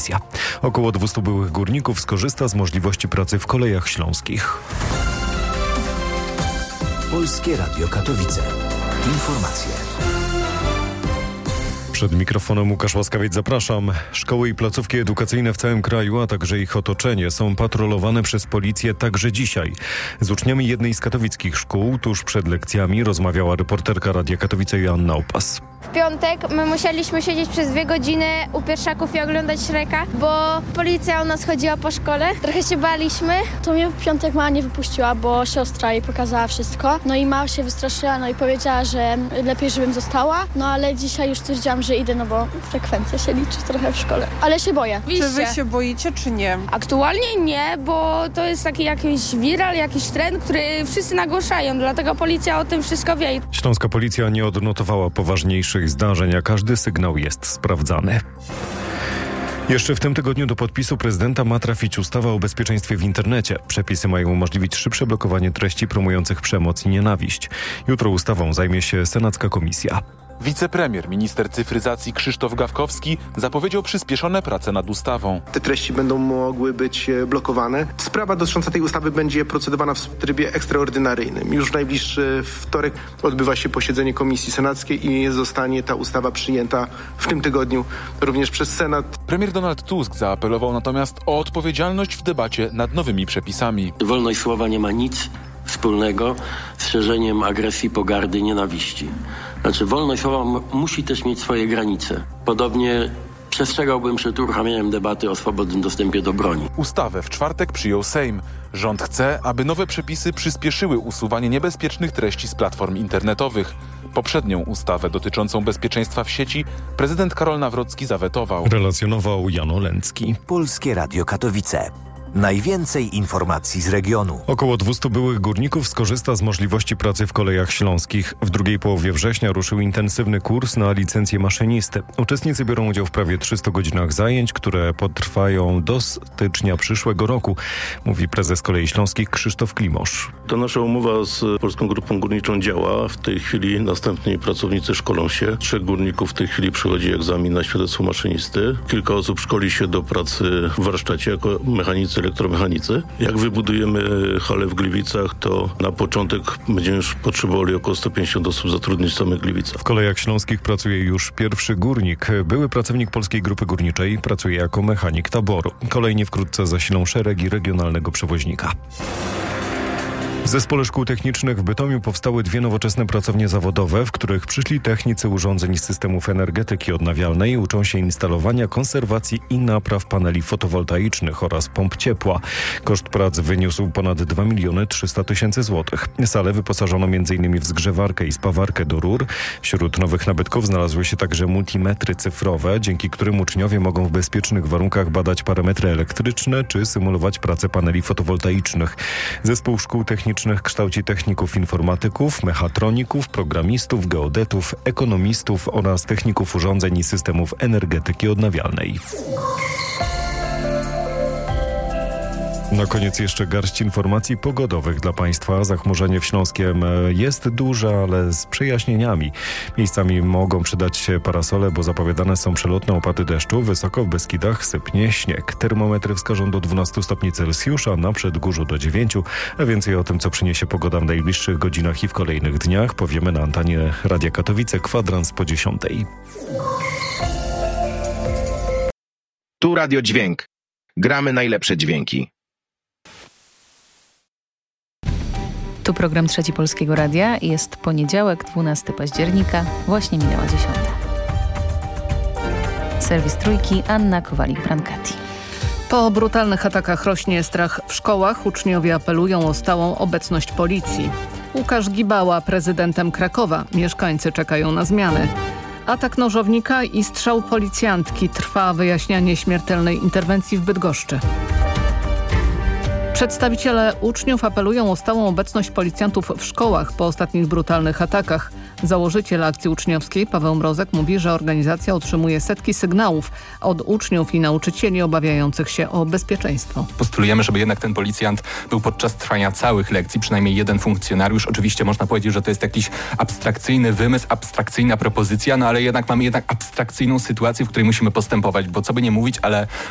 komisja. Około 200 byłych górników skorzysta z możliwości pracy w Kolejach Śląskich. Polskie Radio Katowice. Informacje. Przed mikrofonem Łukasz Łaskawiec, zapraszam. Szkoły i placówki edukacyjne w całym kraju, a także ich otoczenie są patrolowane przez policję także dzisiaj. Z uczniami jednej z katowickich szkół tuż przed lekcjami rozmawiała reporterka Radia Katowice Joanna Opas. W piątek my musieliśmy siedzieć przez 2 godziny u pierwszaków i oglądać Shreka, bo policja u nas chodziła po szkole. Trochę się baliśmy. To mnie w piątek mama nie wypuściła, bo siostra jej pokazała wszystko. No i mama się wystraszyła, i powiedziała, że lepiej, żebym została. No ale dzisiaj już stwierdziłam, że idę, bo frekwencja się liczy trochę w szkole. Ale się boję. Czy wy się boicie, czy nie? Aktualnie nie, bo to jest taki jakiś viral, jakiś trend, który wszyscy nagłaszają, dlatego policja o tym wszystko wie. Śląska policja nie odnotowała poważniejszych zdarzeń, a każdy sygnał jest sprawdzany. Jeszcze w tym tygodniu do podpisu prezydenta ma trafić ustawa o bezpieczeństwie w internecie. Przepisy mają umożliwić szybsze blokowanie treści promujących przemoc i nienawiść. Jutro ustawą zajmie się senacka komisja. Wicepremier, minister cyfryzacji Krzysztof Gawkowski zapowiedział przyspieszone prace nad ustawą. Te treści będą mogły być blokowane. Sprawa dotycząca tej ustawy będzie procedowana w trybie ekstraordynaryjnym. Już w najbliższy wtorek odbywa się posiedzenie Komisji Senackiej i zostanie ta ustawa przyjęta w tym tygodniu również przez Senat. Premier Donald Tusk zaapelował natomiast o odpowiedzialność w debacie nad nowymi przepisami. Wolność słowa nie ma nic wspólnego z szerzeniem agresji, pogardy, nienawiści. Znaczy wolność słowa musi też mieć swoje granice. Podobnie przestrzegałbym przed uruchamianiem debaty o swobodnym dostępie do broni. Ustawę w czwartek przyjął Sejm. Rząd chce, aby nowe przepisy przyspieszyły usuwanie niebezpiecznych treści z platform internetowych. Poprzednią ustawę dotyczącą bezpieczeństwa w sieci prezydent Karol Nawrocki zawetował. Relacjonował Jan Olęcki. Polskie Radio Katowice. Najwięcej informacji z regionu. Około 200 byłych górników skorzysta z możliwości pracy w Kolejach Śląskich. W drugiej połowie września ruszył intensywny kurs na licencję maszynisty. Uczestnicy biorą udział w prawie 300 godzinach zajęć, które potrwają do stycznia przyszłego roku, mówi prezes Kolei Śląskich Krzysztof Klimosz. Ta nasza umowa z Polską Grupą Górniczą działa. W tej chwili następni pracownicy szkolą się. 3 górników w tej chwili przechodzi egzamin na świadectwo maszynisty. Kilka osób szkoli się do pracy w warsztacie jako mechanicy, elektromechanicy. Jak wybudujemy halę w Gliwicach, to na początek będziemy już potrzebowali około 150 osób zatrudnić w samych Gliwicach. W Kolejach Śląskich pracuje już pierwszy górnik. Były pracownik Polskiej Grupy Górniczej pracuje jako mechanik taboru. Kolejnie wkrótce zasilą szeregi regionalnego przewoźnika. W Zespole Szkół Technicznych w Bytomiu powstały 2 nowoczesne pracownie zawodowe, w których przyszli technicy urządzeń z systemów energetyki odnawialnej uczą się instalowania, konserwacji i napraw paneli fotowoltaicznych oraz pomp ciepła. Koszt prac wyniósł ponad 2 300 000 złotych. Salę wyposażono m.in. w zgrzewarkę i spawarkę do rur. Wśród nowych nabytków znalazły się także multimetry cyfrowe, dzięki którym uczniowie mogą w bezpiecznych warunkach badać parametry elektryczne czy symulować pracę paneli fotowoltaicznych. Zespół Szkół Technicznych kształci techników informatyków, mechatroników, programistów, geodetów, ekonomistów oraz techników urządzeń i systemów energetyki odnawialnej. Na koniec jeszcze garść informacji pogodowych dla Państwa. Zachmurzenie w Śląskiem jest duże, ale z przejaśnieniami. Miejscami mogą przydać się parasole, bo zapowiadane są przelotne opady deszczu. Wysoko w Beskidach sypnie śnieg. Termometry wskażą do 12 stopni Celsjusza, na Przedgórzu do 9. A więcej o tym, co przyniesie pogoda w najbliższych godzinach i w kolejnych dniach, powiemy na antenie Radia Katowice, kwadrans po 10. Tu Radio Dźwięk. Gramy najlepsze dźwięki. Tu program Trzeci Polskiego Radia. Jest poniedziałek, 12 października. Właśnie minęła 10. Serwis Trójki, Anna Kowalik-Brankati. Po brutalnych atakach rośnie strach w szkołach. Uczniowie apelują o stałą obecność policji. Łukasz Gibała prezydentem Krakowa. Mieszkańcy czekają na zmiany. Atak nożownika i strzał policjantki. Trwa wyjaśnianie śmiertelnej interwencji w Bydgoszczy. Przedstawiciele uczniów apelują o stałą obecność policjantów w szkołach po ostatnich brutalnych atakach. Założyciel akcji uczniowskiej Paweł Mrozek mówi, że organizacja otrzymuje setki sygnałów od uczniów i nauczycieli obawiających się o bezpieczeństwo. Postulujemy, żeby jednak ten policjant był podczas trwania całych lekcji, przynajmniej jeden funkcjonariusz. Oczywiście można powiedzieć, że to jest jakiś abstrakcyjny wymysł, abstrakcyjna propozycja, no ale jednak mamy abstrakcyjną sytuację, w której musimy postępować, bo co by nie mówić, ale